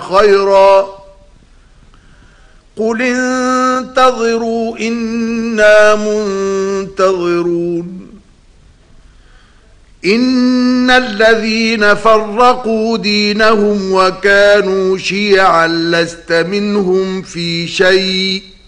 خيرا قل انتظروا إنا منتظرون إن الذين فرقوا دينهم وكانوا شيعا لست منهم في شيء